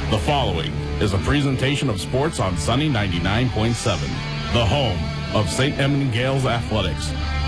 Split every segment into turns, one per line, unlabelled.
The following is a presentation of sports on Sunny 99.7, the home of St. Edmund Gales Athletics.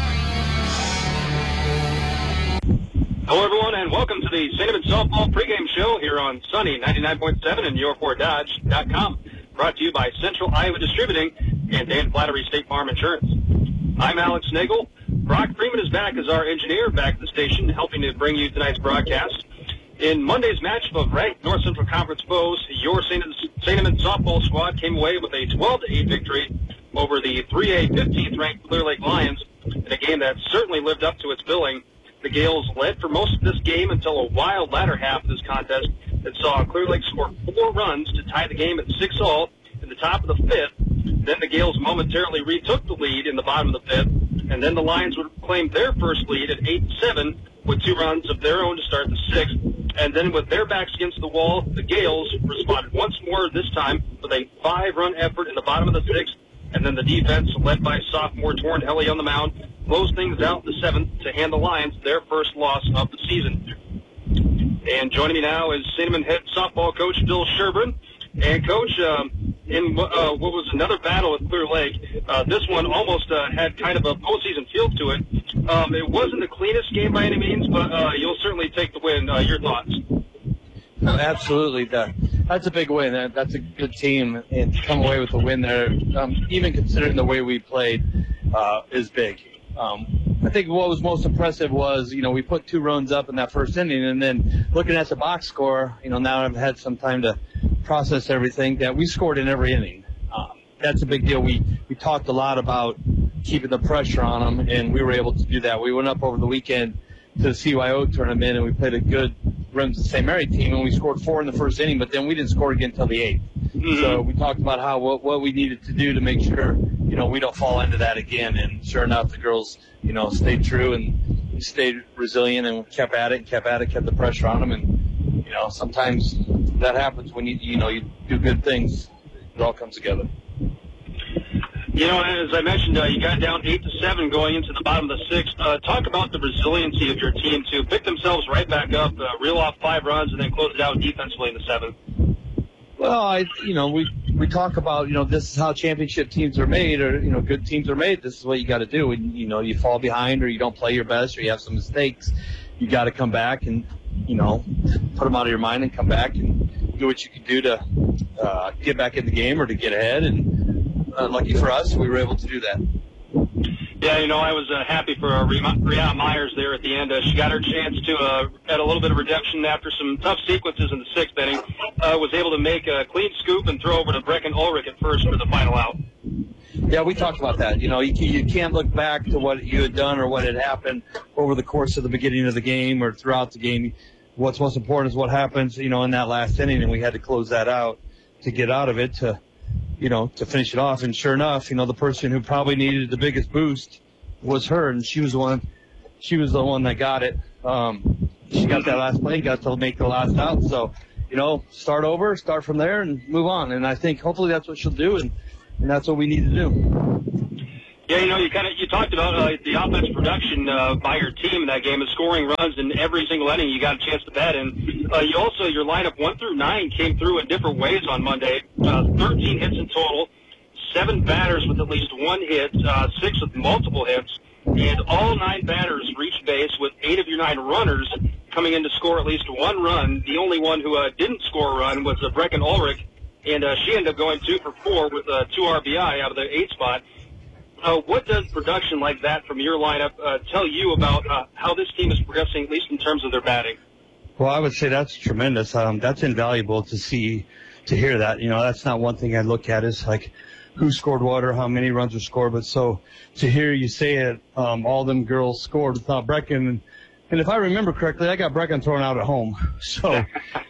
Hello, everyone, and welcome to the St. Edmund Softball pregame show here on Sunny 99.7 and YourFordDodge.com. Brought to you by Central Iowa Distributing and Dan Flattery State Farm Insurance. I'm Alex Nagel. Brock Freeman is back as our engineer back at the station, helping to bring you tonight's broadcast. In Monday's matchup of ranked North Central Conference foes, your St. Edmund softball squad came away with a 12-8 victory over the 3A 15th-ranked Clear Lake Lions in a game that certainly lived up to its billing. The Gales led for most of this game until a wild latter half of this contest that saw Clear Lake score 4 runs to tie the game at 6-all in the top of the 5th. Then the Gales momentarily retook the lead in the bottom of the 5th, and then the Lions would claim their first lead at 8-7 with 2 runs of their own to start the 6th. And then with their backs against the wall, the Gales responded once more, this time with a 5-run effort in the bottom of the 6th. And then the defense, led by sophomore Torrin Helly on the mound, closed things out in the 7th to hand the Lions their first loss of the season. And joining me now is St. Edmund head softball coach Bill Sherburne. And, Coach, in what was another battle at Clear Lake, this one almost had kind of a postseason feel to it. It wasn't the cleanest game by any means, but you'll certainly take the win. Your thoughts?
Absolutely. That's a big win. That's a good team, and to come away with a win there, even considering the way we played, is big. I think what was most impressive was, we put 2 runs up in that first inning, and then looking at the box score, now I've had some time to process everything, that we scored in every inning. That's a big deal. We talked a lot about keeping the pressure on them, and we were able to do that. We went up over the weekend to the CYO tournament, and we played a good Remsen St. Mary team, and we scored 4 in the first inning, but then we didn't score again until the 8th. Mm-hmm. So we talked about what we needed to do to make sure, we don't fall into that again. And sure enough, the girls, stayed true and stayed resilient and kept at it, kept the pressure on them. And, sometimes that happens when you do good things. It all comes together.
As I mentioned, you got down 8-7 going into the bottom of the 6th. Talk about the resiliency of your team to pick themselves right back up, reel off 5 runs, and then close it out defensively in the 7th.
Well, we talk about, this is how championship teams are made, or, good teams are made. This is what you got to do. When, you fall behind or you don't play your best or you have some mistakes, you got to come back and, put them out of your mind and come back and do what you can do to get back in the game or to get ahead. And lucky for us, we were able to do that.
Yeah, I was happy for Rihanna Myers there at the end. She got her chance to add a little bit of redemption after some tough sequences in the 6th inning. Was able to make a clean scoop and throw over to Brecken Ulrich at first for the final out.
Yeah, we talked about that. You can't look back to what you had done or what had happened over the course of the beginning of the game or throughout the game. What's most important is what happens, in that last inning, and we had to close that out to get out of it to finish it off. And sure enough, the person who probably needed the biggest boost was her, and she was the one that got it. She got that last play, got to make the last out. So, start from there and move on. And I think hopefully that's what she'll do, and that's what we need to do.
Yeah, you talked about the offensive production by your team in that game, of scoring runs in every single inning you got a chance to bat in. You also, your lineup 1 through 9 came through in different ways on Monday. 13 hits in total, 7 batters with at least 1 hit, 6 with multiple hits, and all 9 batters reached base with 8 of your 9 runners coming in to score at least 1 run. The only one who didn't score a run was Brecken Ulrich, and she ended up going 2 for 4 with 2 RBI out of the 8 spot. What does production like that from your lineup tell you about how this team is progressing, at least in terms of their batting?
Well, I would say that's tremendous. That's invaluable to hear that. That's not one thing I look at is like who scored what or how many runs were scored, but so to hear you say it, all them girls scored without Brecken. And if I remember correctly, I got Brecken thrown out at home. So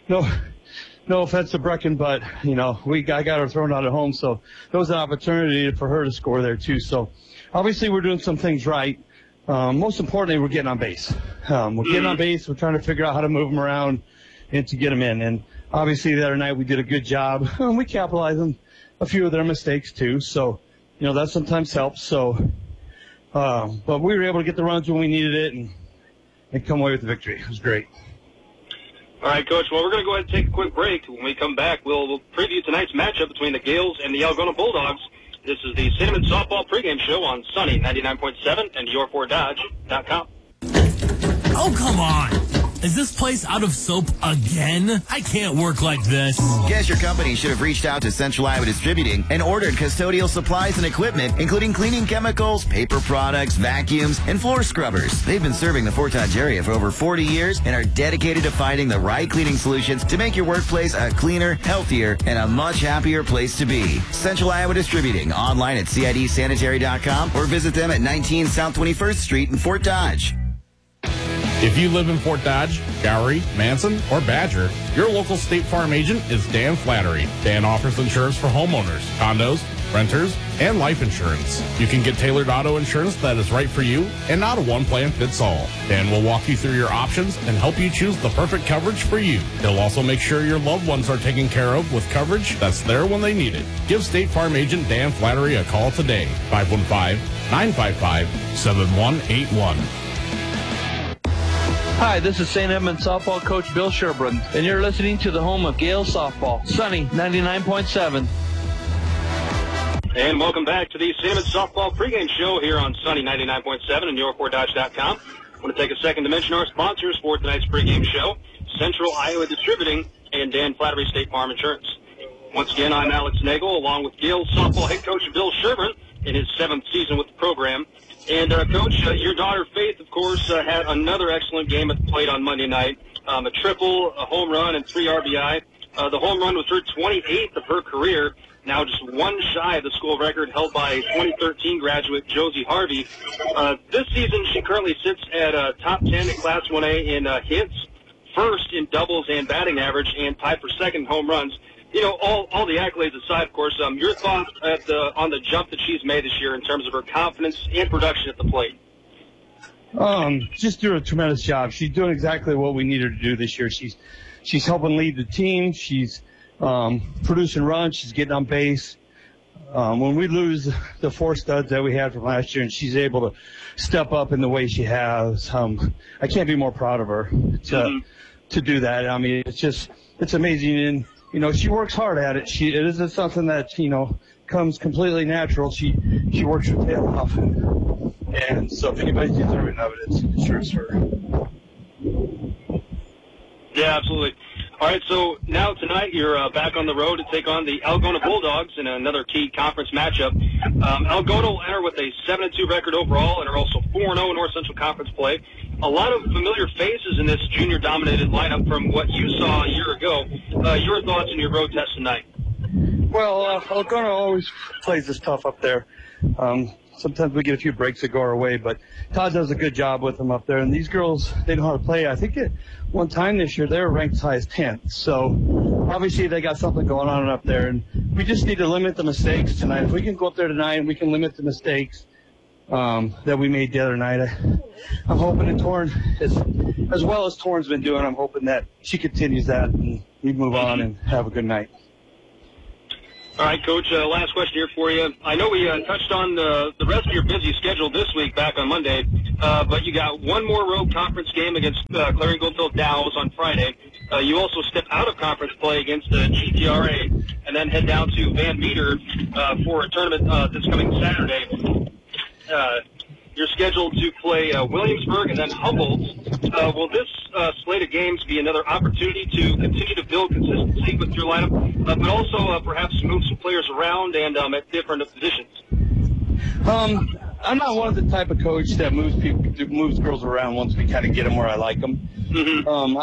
no offense to Brecken, but, I got her thrown out at home, so there was an opportunity for her to score there, too. So, obviously, we're doing some things right. Most importantly, we're getting on base. We're getting on base. We're trying to figure out how to move them around and to get them in. And, obviously, the other night we did a good job. We capitalized on a few of their mistakes, too. So, that sometimes helps. So, but we were able to get the runs when we needed it and come away with the victory. It was great.
All right, Coach. Well, we're going to go ahead and take a quick break. When we come back, we'll preview tonight's matchup between the Gales and the Algona Bulldogs. This is the Cinnamon Softball pregame show on Sunny 99.7 and YourFordDodge.com.
Oh, come on. Is this place out of soap again? I can't work like this.
Guess your company should have reached out to Central Iowa Distributing and ordered custodial supplies and equipment, including cleaning chemicals, paper products, vacuums, and floor scrubbers. They've been serving the Fort Dodge area for over 40 years and are dedicated to finding the right cleaning solutions to make your workplace a cleaner, healthier, and a much happier place to be. Central Iowa Distributing, online at CIDsanitary.com or visit them at 19 South 21st Street in Fort Dodge.
If you live in Fort Dodge, Gowrie, Manson, or Badger, your local State Farm agent is Dan Flattery. Dan offers insurance for homeowners, condos, renters, and life insurance. You can get tailored auto insurance that is right for you and not a one-plan-fits-all. Dan will walk you through your options and help you choose the perfect coverage for you. He'll also make sure your loved ones are taken care of with coverage that's there when they need it. Give State Farm agent Dan Flattery a call today, 515-955-7181.
Hi, this is St. Edmund softball coach Bill Sherbrun, and you're listening to the home of Gales softball, Sunny 99.7.
And welcome back to the Cinnamon Softball pregame show here on Sunny 99.7 and YourFordDodge.com. I want to take a second to mention our sponsors for tonight's pregame show, Central Iowa Distributing and Dan Flattery State Farm Insurance. Once again, I'm Alex Nagel, along with Gales softball head coach Bill Sherbrun in his 7th season with the program. And, Coach, your daughter Faith, of course, had another excellent game at the plate on Monday night. A triple, a home run, and 3 RBI. The home run was her 28th of her career, now just one shy of the school record held by 2013 graduate Josie Harvey. This season, she currently sits at top 10 in Class 1A in hits, first in doubles and batting average, and tied for second in home runs. You know, all the accolades aside, of course, your thoughts on the jump that she's made this year in terms of her confidence and production at the plate?
Just doing a tremendous job. She's doing exactly what we need her to do this year. She's helping lead the team. She's producing runs. She's getting on base. When we lose the 4 studs that we had from last year and she's able to step up in the way she has, I can't be more proud of her to do that. I mean, it's amazing. And you know, she works hard at it. It isn't something that, you know, comes completely natural. She works her tail off. And so if anybody's deserving of it, it's sure it's her.
Yeah, absolutely. All right, so now tonight you're back on the road to take on the Algona Bulldogs in another key conference matchup. Algona will enter with a 7-2 record overall and are also 4-0 in North Central Conference play. A lot of familiar faces in this junior-dominated lineup from what you saw a year ago. Your thoughts on your road test tonight?
Well, Algona always plays this tough up there. Sometimes we get a few breaks that go our way, but Todd does a good job with them up there. And these girls, they know how to play. I think at one time this year, they were ranked as high as 10th. So obviously they got something going on up there. And we just need to limit the mistakes tonight. If we can go up there tonight and we can limit the mistakes that we made the other night, I'm hoping that Torn, as well as Torn's been doing, I'm hoping that she continues that and we move on and have a good night.
All right, Coach, last question here for you. I know we touched on the rest of your busy schedule this week back on Monday, but you got one more road conference game against Clarion Goldfield Dows on Friday. You also step out of conference play against the GTRA and then head down to Van Meter for a tournament this coming Saturday. You're scheduled to play Williamsburg and then Humboldt. Will this slate of games be another opportunity to continue to build consistency with your lineup, but also perhaps move some players around and at different positions?
I'm not one of the type of coach that moves girls around once we kind of get them where I like them. Mm-hmm.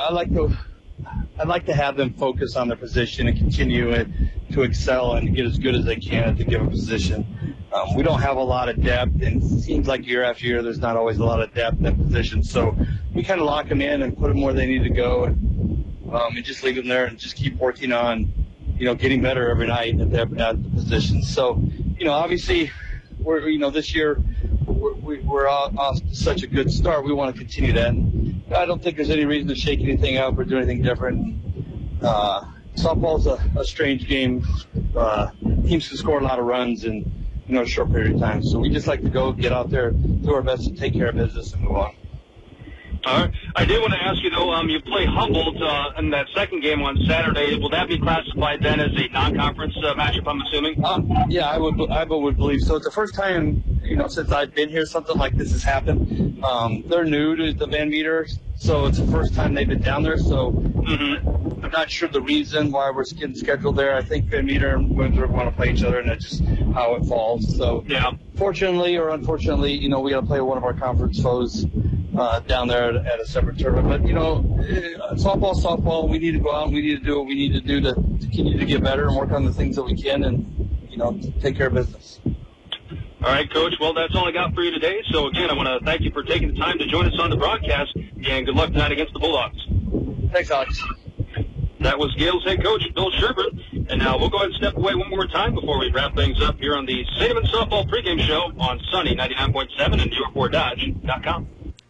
I'd like to have them focus on their position and continue to excel and get as good as they can at the given position. We don't have a lot of depth, and it seems like year after year there's not always a lot of depth in positions. So we kind of lock them in and put them where they need to go, and just leave them there and just keep working on, you know, getting better every night at the positions. So, you know, obviously, this year we're off to such a good start. We want to continue that. And I don't think there's any reason to shake anything up or do anything different. Softball's a strange game. Teams can score a lot of runs in a short period of time. So we just like to go, get out there, do our best to take care of business and move on.
All right. I did want to ask you, though, you play Humboldt in that second game on Saturday. Will that be classified then as a non-conference matchup, I'm assuming?
Yeah, I would believe so. It's the first time, since I've been here, something like this has happened. They're new to the Van Meter, so it's the first time they've been down there. So I'm not sure the reason why we're getting scheduled there. I think Van Meter and Windsor want to play each other, and that's just how it falls. So,
yeah.
Fortunately or unfortunately, we got to play one of our conference foes down there at a separate tournament. But, softball, we need to go out and we need to do what we need to do to continue to get better and work on the things that we can and, take care of business.
All right, Coach. Well, that's all I got for you today. So, again, I want to thank you for taking the time to join us on the broadcast, and good luck tonight against the Bulldogs.
Thanks, Alex.
That was Gales head coach, Bill Sherburne. And now we'll go ahead and step away one more time before we wrap things up here on the St. Edmunds Softball Pregame Show on Sunny 99.7 and NewYork4Dodge.com.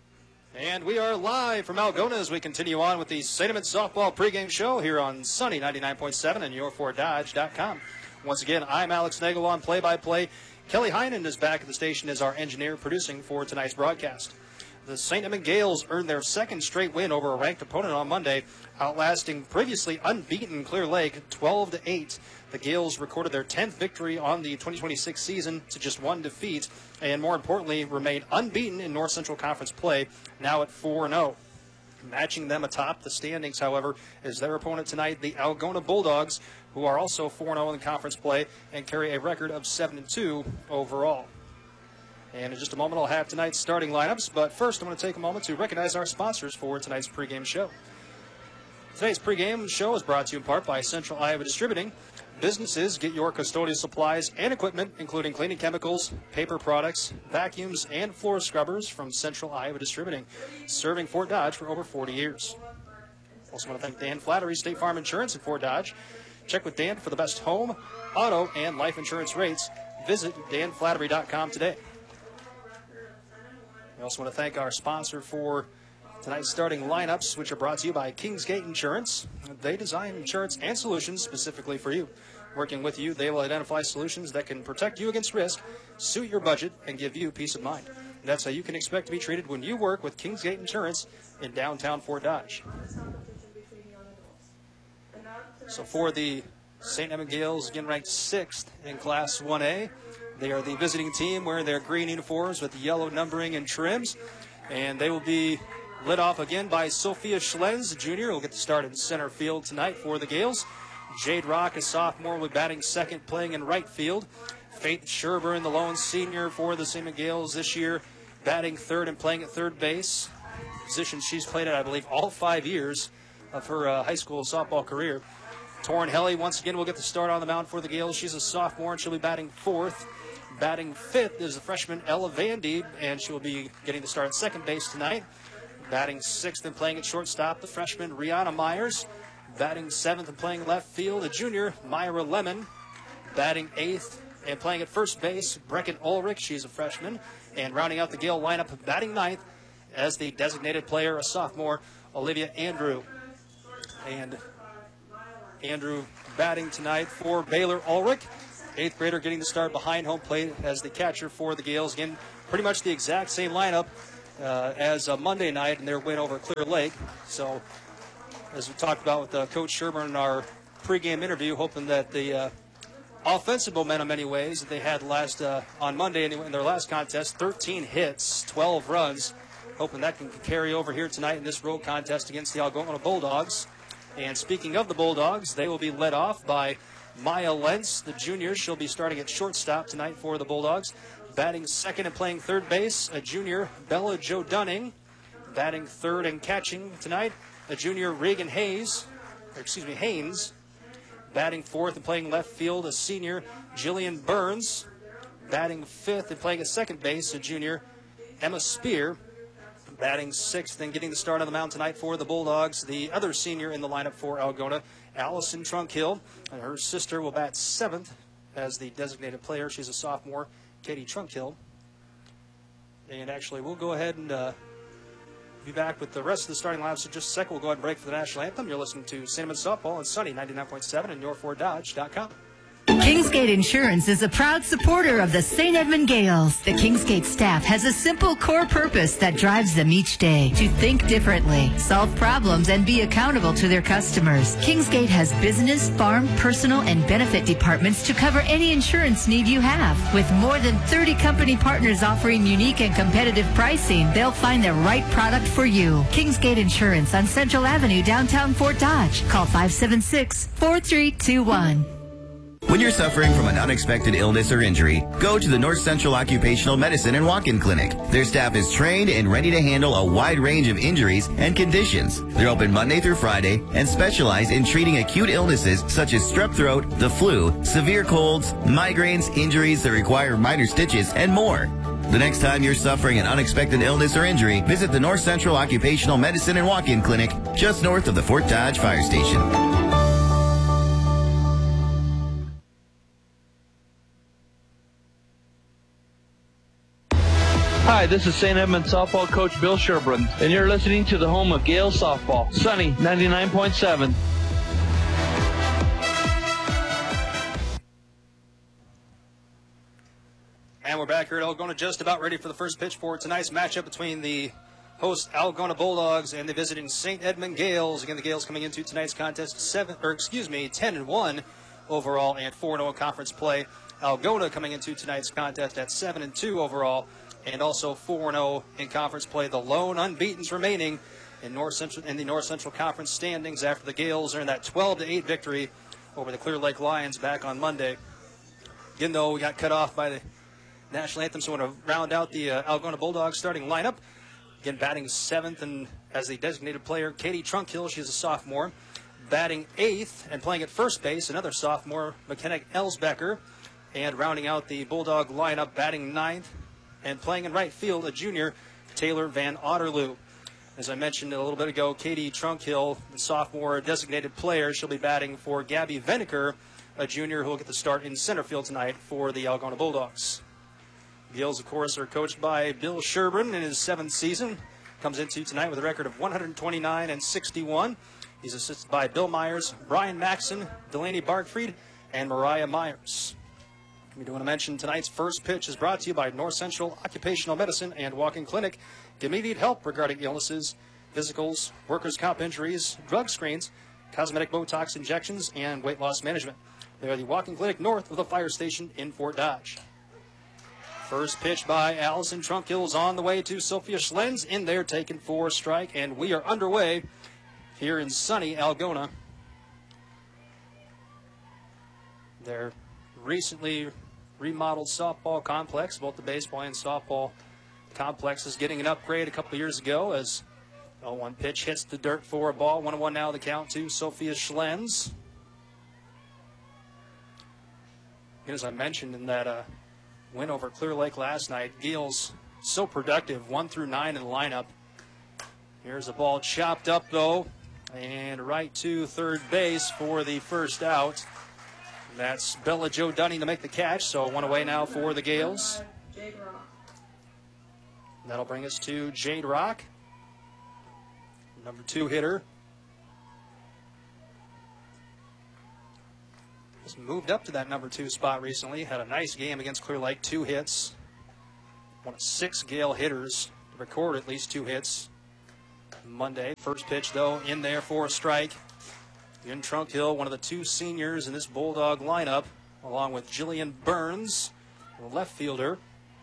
And we are live from Algona as we continue on with the St. Edmunds Softball Pregame Show here on Sunny 99.7 and NewYork4Dodge.com. Once again, I'm Alex Nagel on play-by-play. Kelly Heinen is back at the station as our engineer producing for tonight's broadcast. The St. Edmund Gales earned their second straight win over a ranked opponent on Monday, outlasting previously unbeaten Clear Lake 12-8. The Gales recorded their 10th victory on the 2026 season to just one defeat, and more importantly, remained unbeaten in North Central Conference play, now at 4-0. Matching them atop the standings, however, is their opponent tonight, the Algona Bulldogs, who are also 4-0 in conference play and carry a record of 7-2 overall. And in just a moment, I'll have tonight's starting lineups. But first, I'm going to take a moment to recognize our sponsors for tonight's pregame show. Today's pregame show is brought to you in part by Central Iowa Distributing. Businesses get your custodial supplies and equipment, including cleaning chemicals, paper products, vacuums, and floor scrubbers from Central Iowa Distributing, serving Fort Dodge for over 40 years. Also want to thank Dan Flattery, State Farm Insurance in Fort Dodge. Check with Dan for the best home, auto, and life insurance rates. Visit danflattery.com today. We also want to thank our sponsor for tonight's starting lineups, which are brought to you by Kingsgate Insurance. They design insurance and solutions specifically for you. Working with you, they will identify solutions that can protect you against risk, suit your budget, and give you peace of mind. And that's how you can expect to be treated when you work with Kingsgate Insurance in downtown Fort Dodge. So for the St. Edmund Gales, again ranked 6th in Class 1A. They are the visiting team wearing their green uniforms with the yellow numbering and trims. And they will be led off again by Sophia Schlenz, a junior, who will get the start in center field tonight for the Gales. Jade Rock, a sophomore, will be batting second, playing in right field. Faith Sherburne, the lone senior for the St. Edmund Gales this year, batting third and playing at third base. Position she's played at, I believe, all 5 years of her high school softball career. Torrin Helly, once again, will get the start on the mound for the Gales. She's a sophomore, and she'll be batting fourth. Batting fifth is the freshman Ella Vandy, and she will be getting the start at second base tonight. Batting sixth and playing at shortstop, the freshman Rihanna Myers. Batting seventh and playing left field, a junior, Myra Lemon. Batting eighth and playing at first base, Brecken Ulrich. She's a freshman. And rounding out the Gale lineup, batting ninth as the designated player, a sophomore, Olivia Andrew. And Andrew batting tonight for Baylor Ulrich. 8th grader getting the start behind home plate as the catcher for the Gales. Again, pretty much the exact same lineup as Monday night in their win over Clear Lake. So, as we talked about with Coach Sherburne in our pregame interview, hoping that the offensive momentum, anyways, that they had last on Monday in their last contest, 13 hits, 12 runs, hoping that can carry over here tonight in this road contest against the Algona Bulldogs. And speaking of the Bulldogs, they will be led off by Maya Lentz, the junior. She'll be starting at shortstop tonight for the Bulldogs. Batting second and playing third base, a junior, Bella Jo Dunning. Batting third and catching tonight, a junior, Reagan Haynes. Batting fourth and playing left field, a senior, Jillian Burns. Batting fifth and playing at second base, a junior, Emma Spear. Batting sixth and getting the start on the mound tonight for the Bulldogs, the other senior in the lineup for Algona, Allison Trunkhill. And her sister will bat seventh as the designated player. She's a sophomore, Katie Trunkhill. And actually, we'll go ahead and be back with the rest of the starting lineups in just a second. We'll go ahead and break for the national anthem. You're listening to St. Edmunds Softball on Sunny 99.7 and NewYork4Dodge.com.
Kingsgate Insurance is a proud supporter of the St. Edmund Gales. The Kingsgate staff has a simple core purpose that drives them each day: to think differently, solve problems, and be accountable to their customers. Kingsgate has business, farm, personal, and benefit departments to cover any insurance need you have. With more than 30 company partners offering unique and competitive pricing, they'll find the right product for you. Kingsgate Insurance on Central Avenue, downtown Fort Dodge. Call 576-4321.
When you're suffering from an unexpected illness or injury, go to the North Central Occupational Medicine and Walk-In Clinic. Their staff is trained and ready to handle a wide range of injuries and conditions. They're open Monday through Friday and specialize in treating acute illnesses such as strep throat, the flu, severe colds, migraines, injuries that require minor stitches, and more. The next time you're suffering an unexpected illness or injury, visit the North Central Occupational Medicine and Walk-In Clinic just north of the Fort Dodge Fire Station.
Hi, this is St. Edmund softball coach Bill Sherburne, and you're listening to the home of Gales softball, Sunny 99.7.
And we're back here at Algona, just about ready for the first pitch for tonight's matchup between the host Algona Bulldogs and the visiting St. Edmund Gales. Again, the Gales coming into tonight's contest 10-1 overall and 4-0 in conference play. Algona coming into tonight's contest at 7-2 overall and also 4-0 in conference play. The lone unbeatens remaining in the North Central Conference standings after the Gales earned that 12-8 victory over the Clear Lake Lions back on Monday. Again, though, we got cut off by the national anthem, so I want to round out the Algona Bulldogs starting lineup. Again, batting seventh and as the designated player, Katie Trunkhill. She's a sophomore. Batting eighth and playing at first base, another sophomore, McKenna Elsbecker. And rounding out the Bulldog lineup, batting ninth and playing in right field, a junior, Taylor Van Otterloo. As I mentioned a little bit ago, Katie Trunkhill, the sophomore designated player, she'll be batting for Gabby Veneker, a junior who will get the start in center field tonight for the Algona Bulldogs. Gales, of course, are coached by Bill Sherburne in his 7th season. Comes into tonight with a record of 129-61. He's assisted by Bill Myers, Brian Maxson, Delaney Barkfried, and Mariah Myers. We do want to mention tonight's first pitch is brought to you by North Central Occupational Medicine and Walk-In Clinic. Get immediate help regarding illnesses, physicals, workers' comp injuries, drug screens, cosmetic Botox injections, and weight loss management. They are the Walk-In Clinic north of the fire station in Fort Dodge. First pitch by Allison Trunkhill is on the way to Sophia Schlenz in there, taken for a strike, and we are underway here in sunny Algona. Their recently remodeled softball complex, both the baseball and softball complex, is getting an upgrade a couple of years ago as one pitch hits the dirt for a ball. 1-1 now the count to Sophia Schlenz. And as I mentioned in that win over Clear Lake last night, Gales so productive, 1 through 9 in the lineup. Here's a ball chopped up though, and right to third base for the first out. That's Bella Jo Dunning to make the catch, so 1 away now for the Gales. That'll bring us to Jade Rock, number 2 hitter. Just moved up to that number 2 spot recently. Had a nice game against Clear Lake, 2 hits. One of 6 Gale hitters to record at least 2 hits Monday. First pitch, though, in there for a strike. In Trunkhill, one of the 2 seniors in this Bulldog lineup, along with Jillian Burns, the left fielder.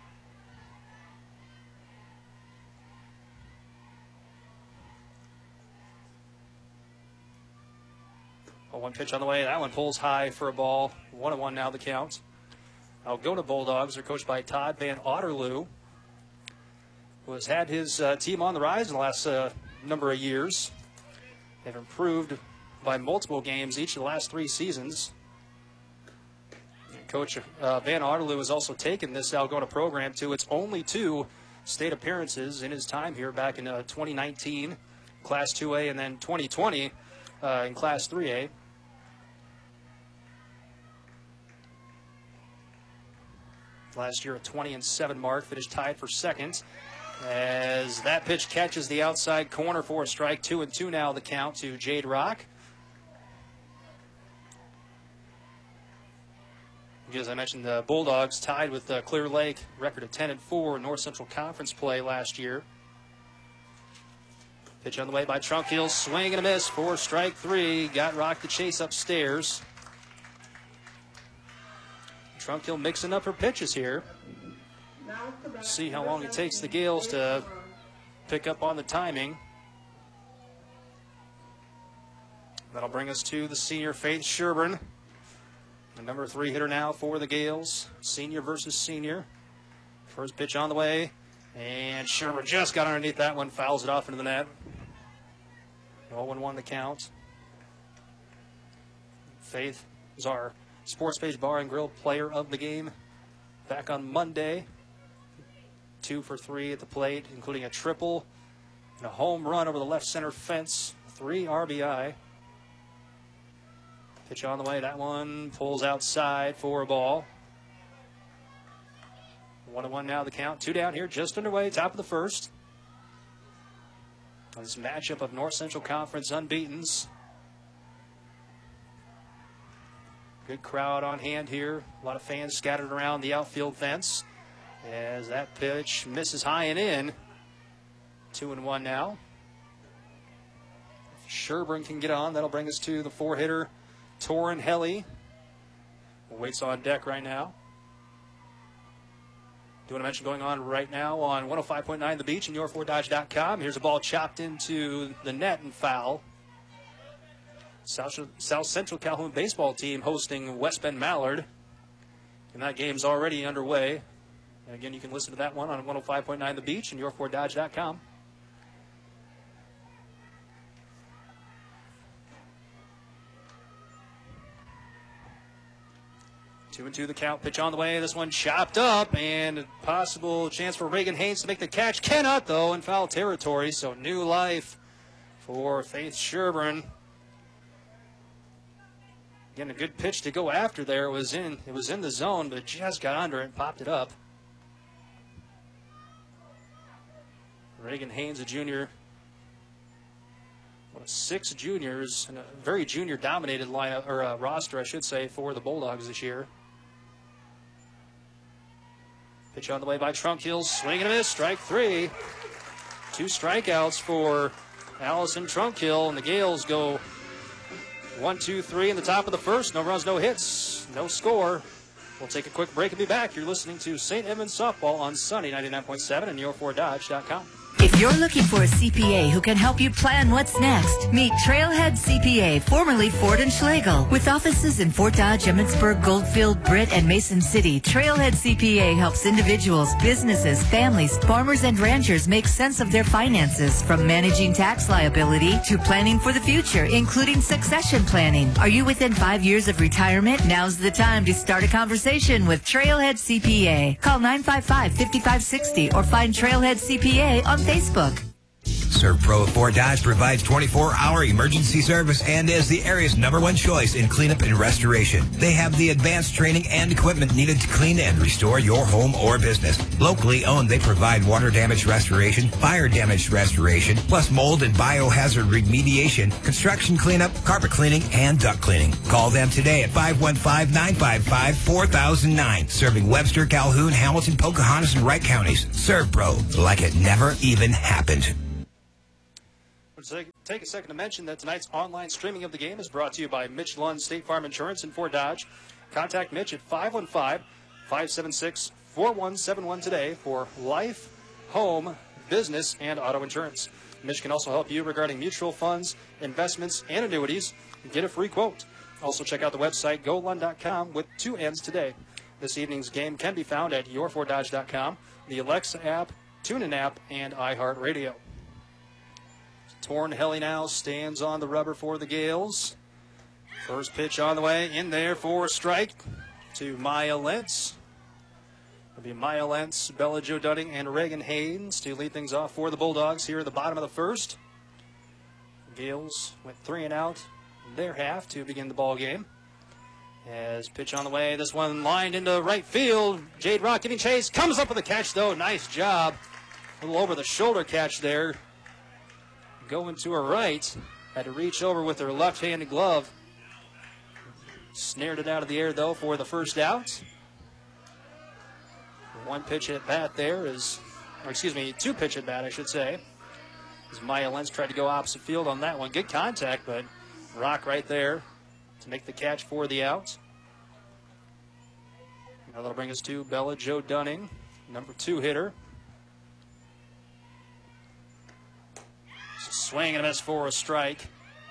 One pitch on the way. That one pulls high for a ball. 1-1 now the count. Algona Bulldogs are coached by Todd Van Otterloo, who has had his team on the rise in the last number of years. They've improved by multiple games each of the last 3 seasons. And Coach Van Otterloo has also taken this Algona program to its only 2 state appearances in his time here back in 2019, Class 2A, and then 2020 in Class 3A. Last year, a 20-7 mark, finished tied for second. As that pitch catches the outside corner for a strike, 2-2 now the count to Jade Rock. As I mentioned, the Bulldogs tied with Clear Lake, record of 10-4 in North Central Conference play last year. Pitch on the way by Trunkill, swing and a miss for strike 3. Got Rock to chase upstairs. Trunkill mixing up her pitches here. See how long it takes the Gales to pick up on the timing. That'll bring us to the senior Faith Sherburne. The number 3 hitter now for the Gales. Senior versus senior. First pitch on the way. And Sherburne just got underneath that one. Fouls it off into the net. 0-1 the count. Faith is our Sports Page Bar and Grill player of the game. Back on Monday. 2 for 3 at the plate, including a triple and a home run over the left center fence. 3 RBI. Pitch on the way. That one pulls outside for a ball. 1-1 now the count. 2 down here, just underway, top of the first. This matchup of North Central Conference unbeatens. Good crowd on hand here. A lot of fans scattered around the outfield fence. As that pitch misses high and in. 2-1 now. If Sherburne can get on, that'll bring us to the 4-hitter, Torin Helly. Waits on deck right now. Do want to mention going on right now on 105.9 The Beach and your4dodge.com. Here's a ball chopped into the net and foul. South Central Calhoun baseball team hosting West Bend Mallard. And that game's already underway. And again, you can listen to that one on 105.9 The Beach and your4dodge.com. 2-2 the count. Pitch on the way. This one chopped up, and a possible chance for Reagan Haynes to make the catch. Cannot, though, in foul territory. So new life for Faith Sherburne. Again, a good pitch to go after there. It was in the zone, but just got under it and popped it up. Reagan Haynes, a junior. 6 juniors, and a very junior-dominated lineup, or roster, I should say, for the Bulldogs this year. Pitch on the way by Trunkill, swing and a miss, strike 3. 2 strikeouts for Allison Trunkill, and the Gales go 1-2-3 in the top of the first. No runs, no hits, no score. We'll take a quick break and be back. You're listening to St. Edmunds Softball on Sunny 99.7 and your4dodge.com.
If you're looking for a CPA who can help you plan what's next, meet Trailhead CPA, formerly Ford & Schlegel. With offices in Fort Dodge, Emmitsburg, Goldfield, Britt, and Mason City, Trailhead CPA helps individuals, businesses, families, farmers, and ranchers make sense of their finances, from managing tax liability to planning for the future, including succession planning. Are you within 5 years of retirement? Now's the time to start a conversation with Trailhead CPA. Call 955-5560 or find Trailhead CPA on Facebook.
ServPro of Fort Dodge provides 24-hour emergency service and is the area's #1 choice in cleanup and restoration. They have the advanced training and equipment needed to clean and restore your home or business. Locally owned, they provide water damage restoration, fire damage restoration, plus mold and biohazard remediation, construction cleanup, carpet cleaning, and duct cleaning. Call them today at 515-955-4009. Serving Webster, Calhoun, Hamilton, Pocahontas, and Wright counties. ServPro, like it never even happened.
Take a second to mention that tonight's online streaming of the game is brought to you by Mitch Lund State Farm Insurance in Fort Dodge. Contact Mitch at 515-576-4171 today for life, home, business, and auto insurance. Mitch can also help you regarding mutual funds, investments, and annuities. Get a free quote. Also check out the website golund.com with 2 N's today. This evening's game can be found at your4dodge.com, the Alexa app, TuneIn app, and iHeartRadio. Torin Helly now stands on the rubber for the Gales. First pitch on the way, in there for a strike to Maya Lentz. It'll be Maya Lentz, Bella Jo Dunning, and Reagan Haynes to lead things off for the Bulldogs here at the bottom of the first. Gales went 3 and out in their half to begin the ball game. As pitch on the way, this one lined into right field. Jade Rock giving chase, comes up with a catch though. Nice job. A little over the shoulder catch there. Going to her right, had to reach over with her left-handed glove. Snared it out of the air, though, for the first out. One pitch at bat there is, or excuse me, 2 pitch at bat, I should say. As Maya Lenz tried to go opposite field on that one. Good contact, but Rock right there to make the catch for the out. Now that'll bring us to Bella Jo Dunning, number 2 hitter. It's a swing and a miss for a strike.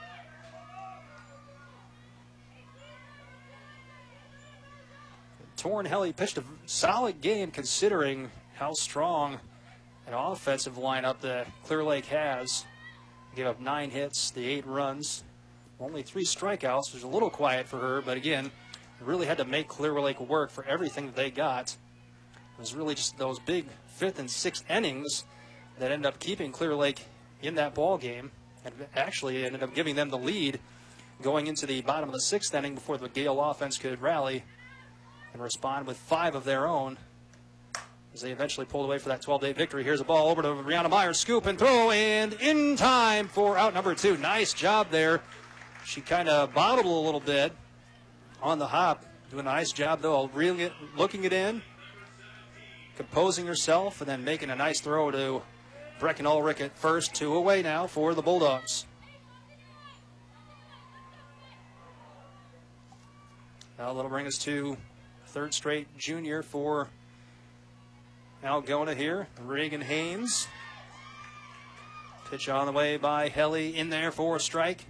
Torrin Helly pitched a solid game considering how strong an offensive lineup that Clear Lake has. Gave up 9 hits, the 8 runs, only 3 strikeouts. It was a little quiet for her, but again, really had to make Clear Lake work for everything that they got. It was really just those big 5th and 6th innings that ended up keeping Clear Lake in that ball game, and actually ended up giving them the lead going into the bottom of the 6th inning before the Gale offense could rally and respond with 5 of their own as they eventually pulled away for that 12-8 victory. Here's a ball over to Brianna Myers, scoop and throw, and in time for out number 2. Nice job there. She kind of bobbled a little bit on the hop. Doing a nice job, though, of reeling it, looking it in, composing herself, and then making a nice throw to Brecken Ulrich at first. 2 away now for the Bulldogs. Now that'll bring us to 3rd straight junior for Algona here, Reagan Haynes. Pitch on the way by Helly, in there for a strike.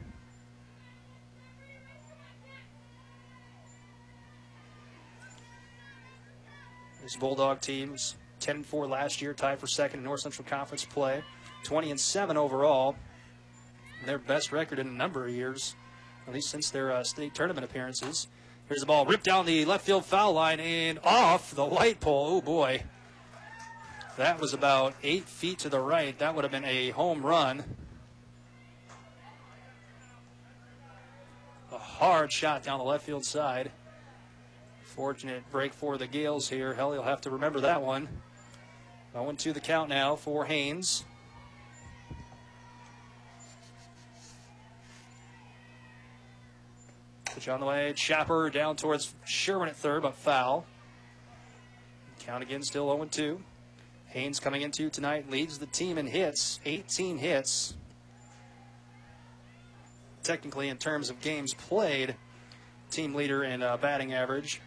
This Bulldog team's 10-4 last year, tied for 2nd in North Central Conference play, 20-7 overall. Their best record in a number of years, at least since their state tournament appearances. Here's the ball ripped down the left field foul line and off the light pole. Oh, boy. That was about 8 feet to the right. That would have been a home run. A hard shot down the left field side. Fortunate break for the Gales here. Helly will have to remember that one. 0-2 the count now for Haynes. Pitch on the way. Chopper down towards Sherman at 3rd, but foul. Count again, still 0-2. Haynes coming into tonight leads the team in hits, 18 hits. Technically, in terms of games played, team leader in batting average.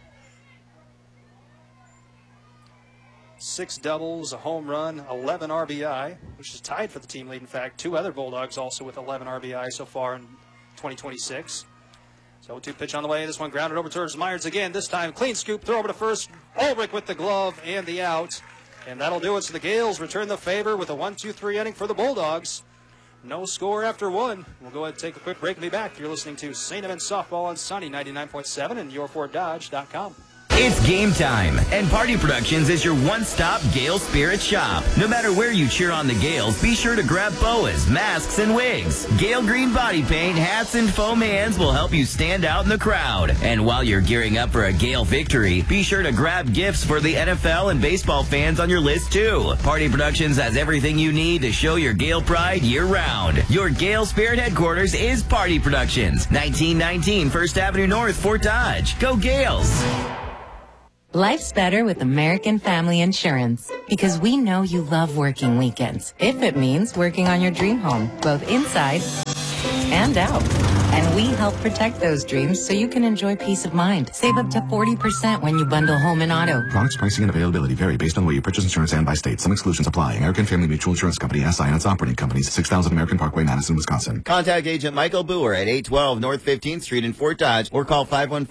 6 doubles, a home run, 11 RBI, which is tied for the team lead. In fact, 2 other Bulldogs also with 11 RBI so far in 2026. So 2 pitch on the way. This one grounded over towards Myers again. This time, clean scoop, throw over to first. Ulrich with the glove and the out. And that'll do it. So the Gales return the favor with a 1-2-3 inning for the Bulldogs. No score after 1. We'll go ahead and take a quick break and be back. You're listening to St. Edmunds Softball on Sunny 99.7 and yourforddodge.com.
It's game time, and Party Productions is your one-stop Gale Spirit shop. No matter where you cheer on the Gales, be sure to grab boas, masks, and wigs. Gale Green body paint, hats, and foam hands will help you stand out in the crowd. And while you're gearing up for a Gale victory, be sure to grab gifts for the NFL and baseball fans on your list, too. Party Productions has everything you need to show your Gale pride year-round. Your Gale Spirit headquarters is Party Productions, 1919 First Avenue North, Fort Dodge. Go Gales!
Life's better with American Family Insurance because we know you love working weekends, if it means working on your dream home, both inside and out. And we help protect those dreams so you can enjoy peace of mind. Save up to 40% when you bundle home and auto.
Products, pricing, and availability vary based on where you purchase insurance and by state. Some exclusions apply. American Family Mutual Insurance Company, SI, and its operating companies, 6000 American Parkway, Madison, Wisconsin.
Contact Agent Michael Boer at 812 North 15th Street in Fort Dodge or call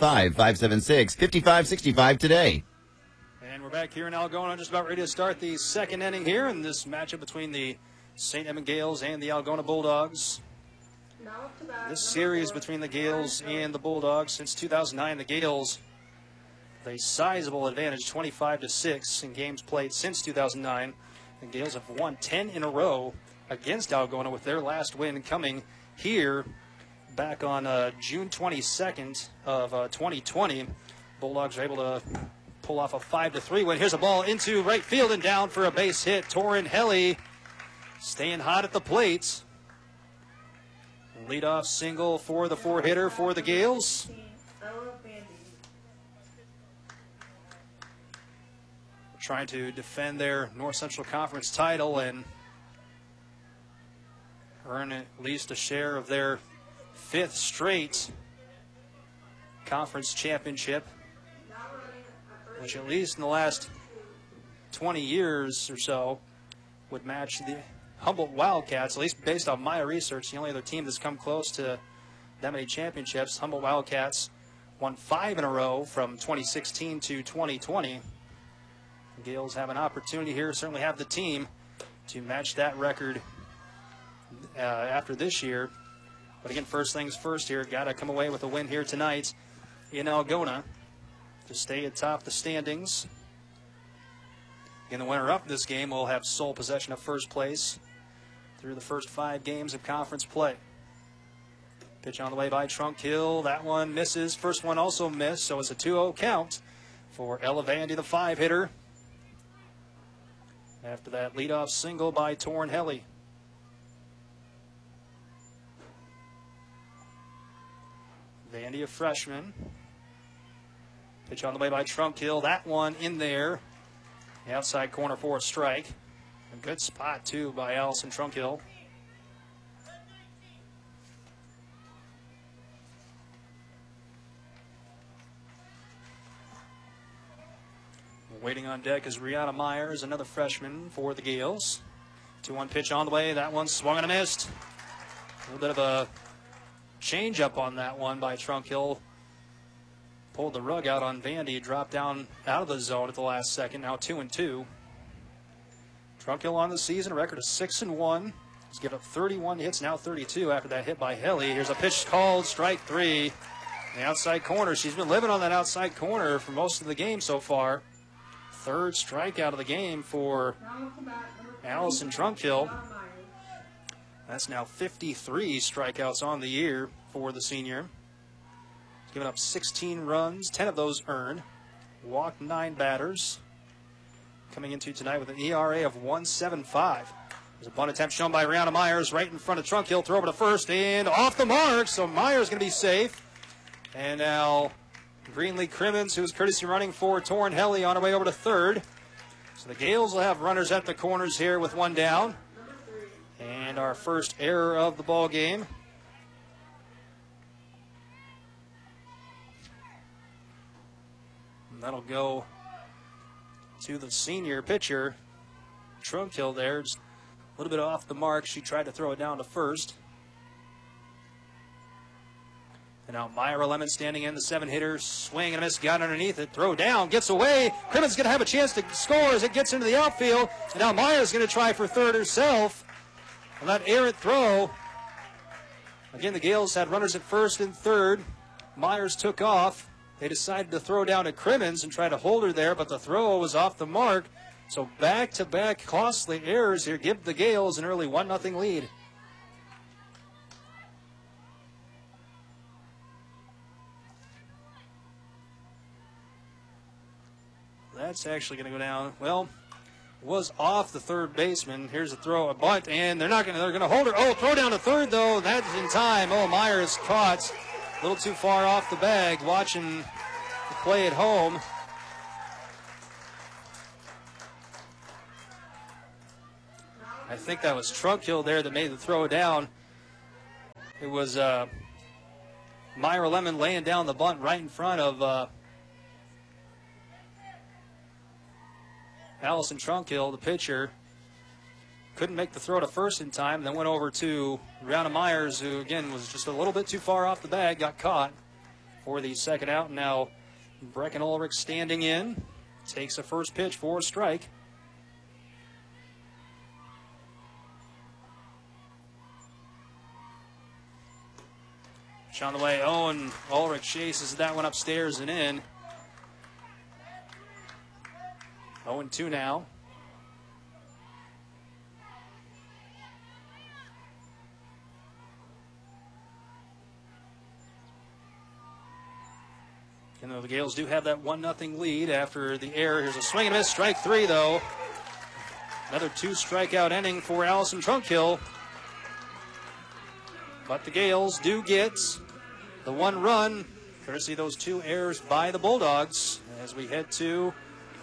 515-576-5565 today.
And we're back here in Algona, just about ready to start the 2nd inning here in this matchup between the St. Edmund Gales and the Algona Bulldogs. This series between the Gales and the Bulldogs since 2009, the Gales with a sizable advantage, 25-6 in games played since 2009. The Gales have won 10 in a row against Algona, with their last win coming here back on June 22nd of 2020. Bulldogs are able to pull off a 5-3 win. Here's a ball into right field and down for a base hit. Torrin Helly staying hot at the plate. Leadoff single for the 4-hitter for the Gales. trying to defend their North Central Conference title and earn at least a share of their 5th straight conference championship, which at least in the last 20 years or so would match the Humboldt Wildcats, at least based on my research. The only other team that's come close to that many championships, Humboldt Wildcats, won 5 in a row from 2016 to 2020. The Gales have an opportunity here, certainly have the team to match that record after this year. But again, first things first here, got to come away with a win here tonight in Algona to stay atop the standings. Again, the winner up this game will have sole possession of first place through the first 5 games of conference play. Pitch on the way by Trunkill. That one misses. First one also missed, so it's a 2-0 count for Ella Vandy, the 5-hitter. After that leadoff single by Torn Helly. Vandy, a freshman. Pitch on the way by Trunkill. That one in there. The outside corner for a strike. A good spot, too, by Allison Trunkill. Waiting on deck is Rihanna Myers, another freshman for the Gales. 2-1 pitch on the way. That one swung and a missed. A little bit of a change-up on that one by Trunkill. Pulled the rug out on Vandy, dropped down out of the zone at the last second. Now 2-2. Trunkill on the season, a record of 6-1. He's given up 31 hits, now 32 after that hit by Helly. Here's a pitch called, strike 3. The outside corner. She's been living on that outside corner for most of the game so far. 3rd strikeout of the game for Allison Trunkill. That's now 53 strikeouts on the year for the senior. He's given up 16 runs, 10 of those earned. Walked 9 batters. Coming into tonight with an ERA of 1.75. There's a bunt attempt shown by Rihanna Myers right in front of Trunkill. Throw over to first and off the mark. So Myers going to be safe. And now Greenlee Crimmins, who's courtesy running for Torn Helly, on her way over to 3rd. So the Gales will have runners at the corners here with 1 down. And our first error of the ball game. And that'll go to the senior pitcher, Trunkill there. Just a little bit off the mark. She tried to throw it down to first. And now Myra Lemon standing in, the 7-hitter, swing and a miss, got underneath it, throw down, gets away. Crimmins going to have a chance to score as it gets into the outfield. And now Myers going to try for 3rd herself. And that errant throw. Again, the Gales had runners at 1st and 3rd. Myers took off. They decided to throw down to Crimmins and try to hold her there, but the throw was off the mark. So back-to-back costly errors here give the Gales an early 1-0 lead. That's actually going to go down. Well, was off the 3rd baseman. Here's a throw, a bunt, and they're going to hold her. Oh, throw down to 3rd though. That's in time. Oh, Myers caught a little too far off the bag. Watching the play at home. I think that was Trunkill there that made the throw down. It was Myra Lemon laying down the bunt right in front of Allison Trunkill, the pitcher. Couldn't make the throw to first in time, then went over to Rihanna Myers, who again was just a little bit too far off the bag, got caught for the second out. Now Brecken Ulrich standing in, takes a first pitch for a strike. Pitch on the way, Owen Ulrich chases that one upstairs and in. 0-2 now. And though the Gales do have that 1-0 lead after the error, here's a swing and a miss, strike 3 though. Another 2 strikeout inning for Allison Trunkill. But the Gales do get the 1 run, courtesy of those 2 errors by the Bulldogs, as we head to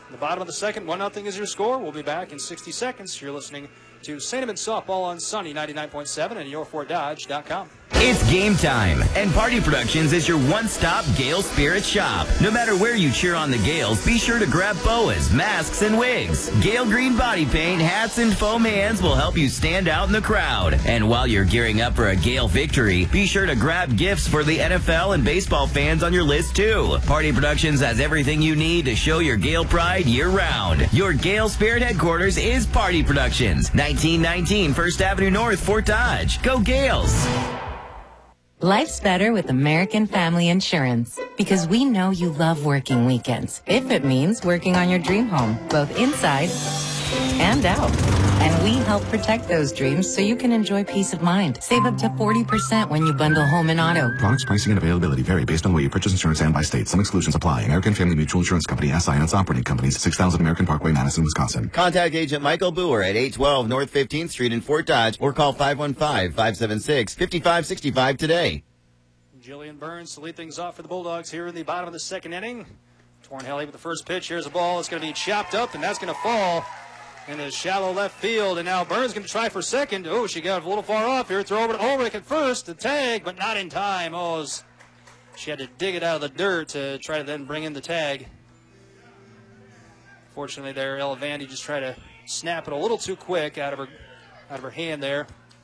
The bottom of the second, 1-0 is your score. We'll be back in 60 seconds. You're listening to St. Edmunds Softball on Sunny 99.7 and YourFortDodge.com.
It's game time, and Party Productions is your one-stop Gale Spirit shop. No matter where you cheer on the Gales, be sure to grab boas, masks, and wigs. Gale Green body paint, hats, and foam hands will help you stand out in the crowd. And while you're gearing up for a Gale victory, be sure to grab gifts for the NFL and baseball fans on your list, too. Party Productions has everything you need to show your Gale pride year-round. Your Gale Spirit headquarters is Party Productions, 1919 First Avenue North, Fort Dodge. Go Gales!
Life's better with American Family Insurance because we know you love working weekends, if it means working on your dream home, both inside and out. And we help protect those dreams so you can enjoy peace of mind. Save up to 40% when you bundle home and auto.
Products, pricing, and availability vary based on where you purchase insurance and by state. Some exclusions apply. American Family Mutual Insurance Company, SI and its operating companies, 6000 American Parkway, Madison, Wisconsin.
Contact Agent Michael Boer at 812 North 15th Street in Fort Dodge or call 515-576-5565 today.
Jillian Burns to lead things off for the Bulldogs here in the bottom of the second inning. Torn Helly with the first pitch. Here's a ball. It's going to be chopped up, and that's going to fall into shallow left field. And now Burns going to try for second. Oh, she got a little far off here. Throw over to Ulrich at first. The tag, but not in time. Oh, she had to dig it out of the dirt to try to then bring in the tag. Fortunately there, Ella Vandy just tried to snap it a little too quick out of her hand there.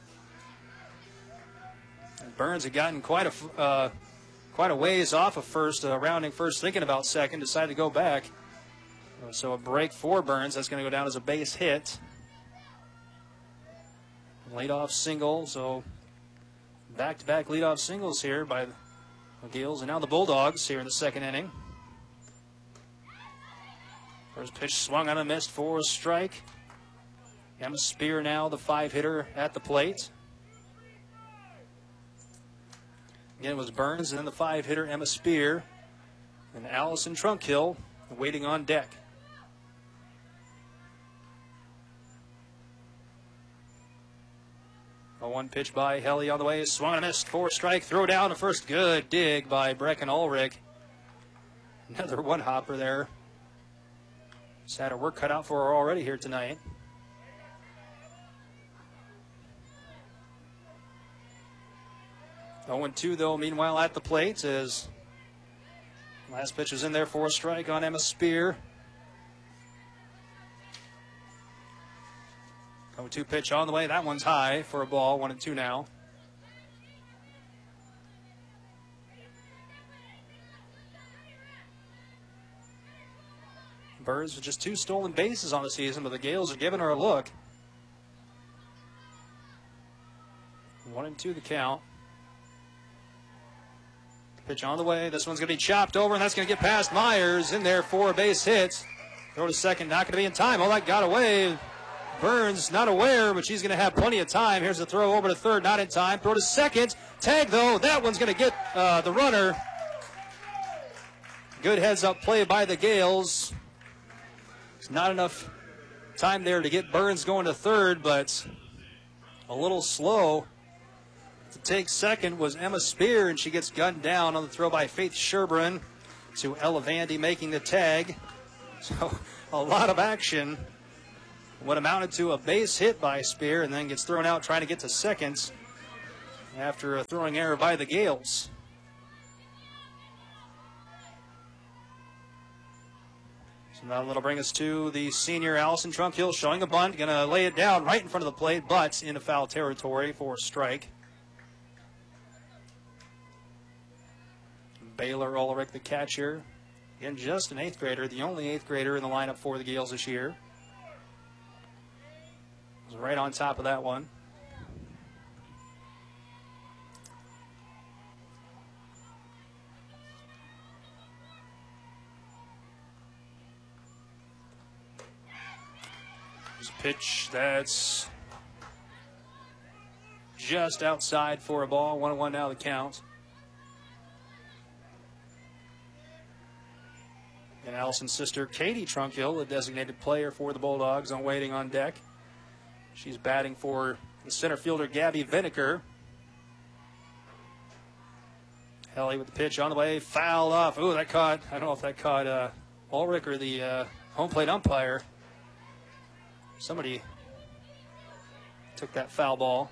Burns had gotten quite a ways off of first, rounding first, thinking about second, decided to go back. So a break for Burns. That's going to go down as a base hit. Leadoff single. So back-to-back leadoff singles here by the Gales. And now the Bulldogs here in the second inning. First pitch swung on and missed for a strike. Emma Spear now the 5-hitter at the plate. Again, it was Burns and then the 5-hitter Emma Spear and Allison Trunkhill waiting on deck. A 1 pitch by Helly on the way. Swung and missed for a strike. Throw down the first. Good dig by Brecken Ulrich. Another one-hopper there. Just had her work cut out for her already here tonight. 0-2, though, meanwhile, at the plate as last pitch was in there for a strike on Emma Spear. 0-2 pitch on the way. That one's high for a ball. 1-2 now. Burns with just 2 stolen bases on the season, but the Gales are giving her a look. 1-2 the count. Pitch on the way. This one's going to be chopped over, and that's going to get past Myers. In there for a base hit. Throw to second. Not going to be in time. Oh, that got away. Burns not aware, but she's going to have plenty of time. Here's the throw over to third. Not in time. Throw to second. Tag, though. That one's going to get the runner. Good heads-up play by the Gales. There's not enough time there to get Burns going to third, but a little slow. To take second was Emma Spear, and she gets gunned down on the throw by Faith Sherburne to Ella Vandy making the tag. So a lot of action. What amounted to a base hit by Spear, and then gets thrown out trying to get to second after a throwing error by the Gales. So now that'll bring us to the senior Allison Trunkhill showing a bunt. Going to lay it down right in front of the plate, but into foul territory for a strike. Baylor Ulrich, the catcher. Again, just an 8th grader, the only 8th grader in the lineup for the Gales this year. Was right on top of that one. There's a pitch that's just outside for a ball. 1-1 now the count. And Allison's sister, Katie Trunkhill, the designated player for the Bulldogs, on waiting on deck. She's batting for the center fielder, Gabby Vineker. Helly with the pitch on the way, fouled off. Ooh, that caught, I don't know if that caught Ulrich or the home plate umpire. Somebody took that foul ball.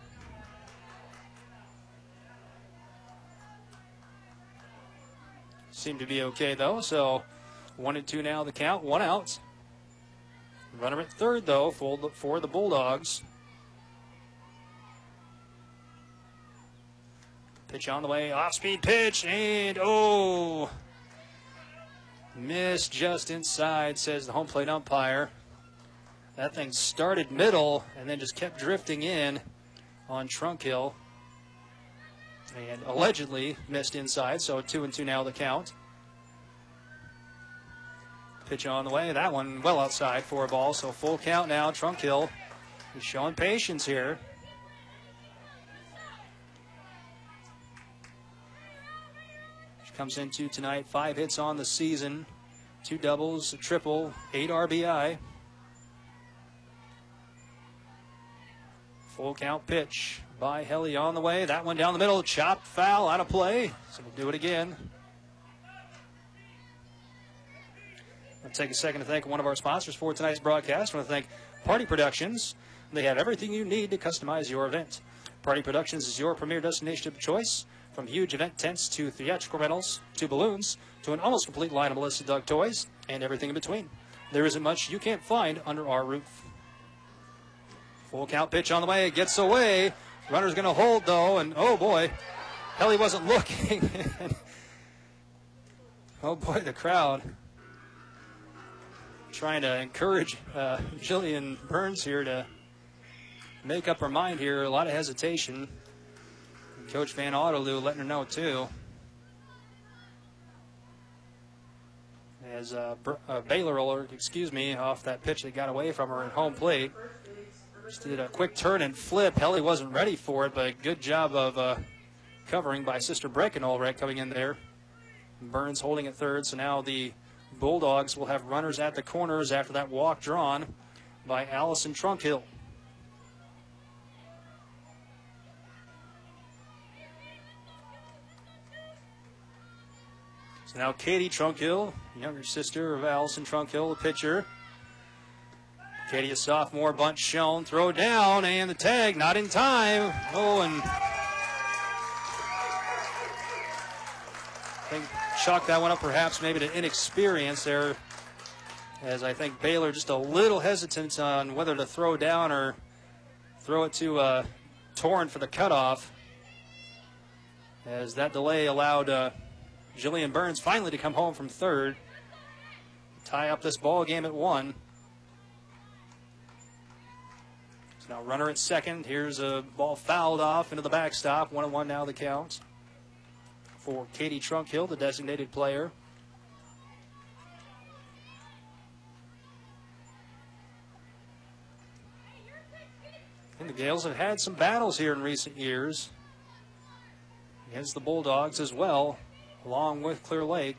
Seemed to be okay, though. So 1-2 now the count. 1 out. Runner at third, though, for the Bulldogs. Pitch on the way. Off-speed pitch. And, oh, missed just inside, says the home plate umpire. That thing started middle and then just kept drifting in on Trunkhill. And allegedly missed inside, so 2-2 now the count. Pitch on the way. That one well outside for a ball, so full count now. Trunkhill is showing patience here. She comes into tonight 5 hits on the season, 2 doubles, a triple, 8 RBI. Full count pitch by Helly on the way. That one down the middle, chopped foul, out of play. So we'll do it again. I'll take a second to thank one of our sponsors for tonight's broadcast. I want to thank Party Productions. They have everything you need to customize your event. Party Productions is your premier destination of choice. From huge event tents to theatrical rentals to balloons to an almost complete line of Melissa Doug toys and everything in between. There isn't much you can't find under our roof. Full count pitch on the way. It gets away. Runner's going to hold, though, and oh, boy. Helly wasn't looking. Oh, boy, the crowd trying to encourage Jillian Burns here to make up her mind here. A lot of hesitation. Coach Van Otterloo letting her know, too. As Baylor roller, off that pitch that got away from her at home plate. Just did a quick turn and flip. Helly wasn't ready for it, but good job of covering by Sister Breckenall coming in there. Burns holding at third, so now the Bulldogs will have runners at the corners after that walk drawn by Allison Trunkhill. So now Katie Trunkhill, younger sister of Allison Trunkhill, the pitcher. Katie, a sophomore, bunt shown, throw down, and the tag, not in time. Oh, and I think chalk that one up perhaps maybe to inexperience there, as I think Baylor just a little hesitant on whether to throw down or throw it to Torn for the cutoff, as that delay allowed Jillian Burns finally to come home from third, tie up this ball game at 1. So now runner at second. Here's a ball fouled off into the backstop. 1-1 now the count for Katie Trunkhill, the designated player. And the Gales have had some battles here in recent years against the Bulldogs as well, along with Clear Lake.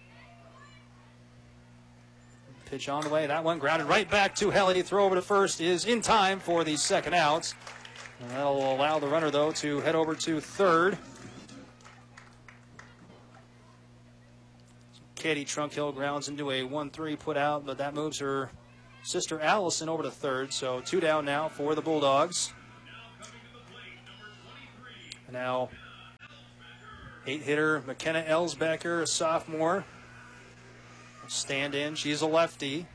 Pitch on the way. That one grounded right back to Helly. Throw over to first is in time for the second out. And that'll allow the runner, though, to head over to third. Katie Trunkhill grounds into a 1-3 put out, but that moves her sister Allison over to third. So 2 down now for the Bulldogs. Now 8-hitter McKenna Elsbecker, a sophomore. Stand in. She's a lefty.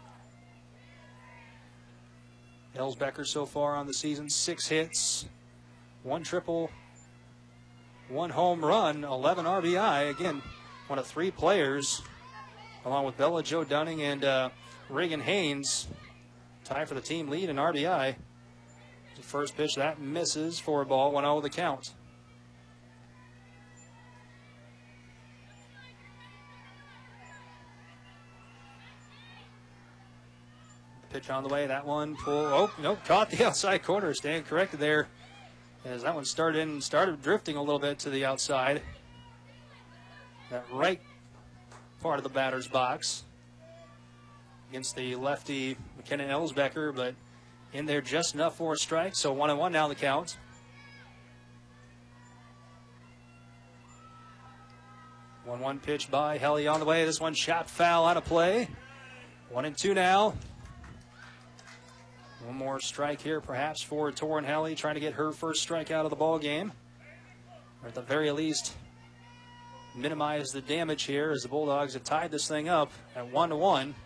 Elsbecker so far on the season, 6 hits, 1 triple, 1 home run, 11 RBI. Again, one of 3 players, along with Bella Jo Dunning and Reagan Haynes, tie for the team lead in RBI. The first pitch, that misses for a ball, 1-0 the count. Pitch on the way, that one pull. Oh, nope, caught the outside corner. Stand corrected there, as that one started drifting a little bit to the outside. That right part of the batter's box against the lefty McKenna Elsbecker, but in there just enough for a strike. So 1-1 now the count. One pitch by Helly on the way. This one shot foul out of play. 1-2 now. One more strike here, perhaps, for Torrin Helly, trying to get her first strikeout of the ball game. Or at the very least, minimize the damage here as the Bulldogs have tied this thing up at 1-1.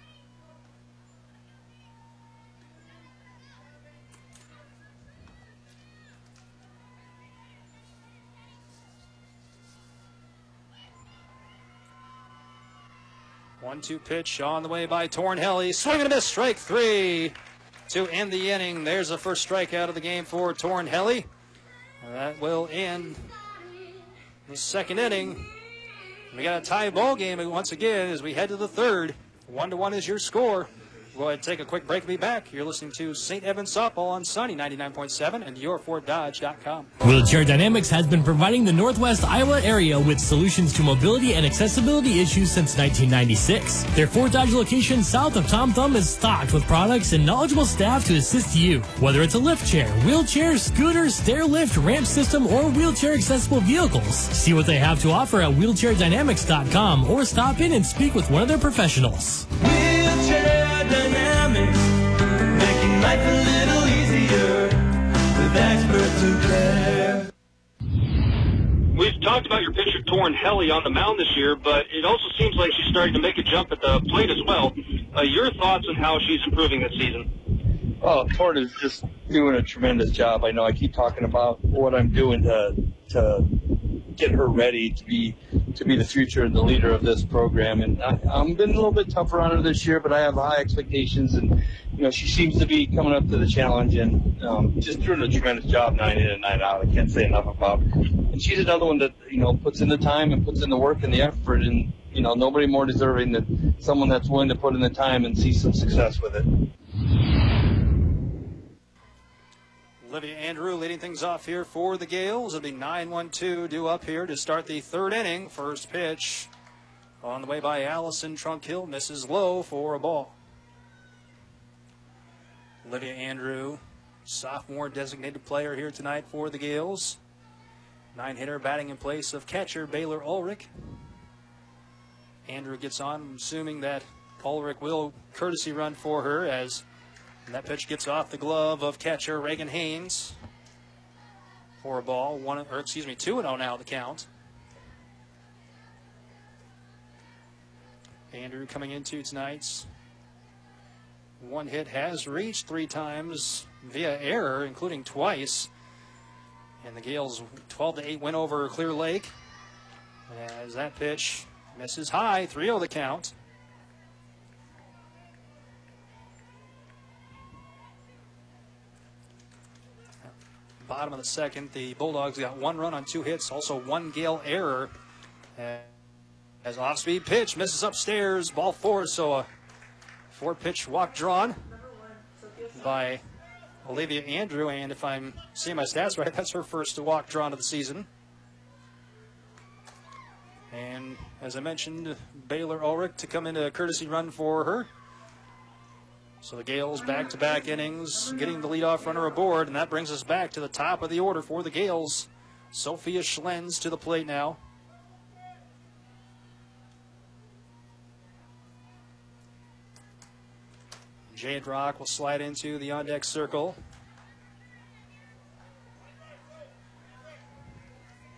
One-two pitch on the way by Torrin Helly. Swing and a miss, strike three to end the inning. There's the first strikeout of the game for Torrin Helly. That will end the second inning. We got a tie ball game once again as we head to the third. 1-1 is your score. We'll go ahead and take a quick break and be back. You're listening to St. Edmunds Softball on Sunny 99.7 and YourFordDodge.com.
Wheelchair Dynamics has been providing the Northwest Iowa area with solutions to mobility and accessibility issues since 1996. Their Fort Dodge location south of Tom Thumb is stocked with products and knowledgeable staff to assist you. Whether it's a lift chair, wheelchair, scooter, stair lift, ramp system, or wheelchair accessible vehicles. See what they have to offer at WheelchairDynamics.com or stop in and speak with one of their professionals.
Wheelchair Dynamics, making life a little easier with experts who care.
We've talked about your pitcher, Torrin Helly, on the mound this year, but it also seems like she's starting to make a jump at the plate as well. Your thoughts on how she's improving this season?
Oh, Torrin is just doing a tremendous job. I know I keep talking about what I'm doing to get her ready to be the future and the leader of this program. And I'm been a little bit tougher on her this year, but I have high expectations. And she seems to be coming up to the challenge and just doing a tremendous job 9 in and 9 out. I can't say enough about her. And she's another one that puts in the time and puts in the work and the effort. And nobody more deserving than someone that's willing to put in the time and see some success with it.
Olivia Andrew leading things off here for the Gales. It'll be 9-1-2 due up here to start the third inning. First pitch on the way by Allison Trunk-Hill. Misses low for a ball. Olivia Andrew, sophomore designated player here tonight for the Gales. 9-hitter batting in place of catcher Baylor Ulrich. Andrew gets on, assuming that Ulrich will courtesy run for her as that pitch gets off the glove of catcher Reagan Haynes for a ball. 2-0 now the count. Andrew coming into tonight's one hit has reached 3 times via error, including twice. And the Gales 12-8 win over Clear Lake. As that pitch misses high, 3-0 the count. Bottom of the second, the Bulldogs got 1 run on 2 hits, also 1 Gale error. As off-speed pitch misses upstairs, ball 4, so a 4-pitch walk drawn by Olivia Andrew, and if I'm seeing my stats right, that's her first walk drawn of the season. And as I mentioned, Baylor Ulrich to come into a courtesy run for her. So the Gales back-to-back innings, getting the leadoff runner aboard, and that brings us back to the top of the order for the Gales. Sophia Schlenz to the plate now. Jade Rock will slide into the on-deck circle.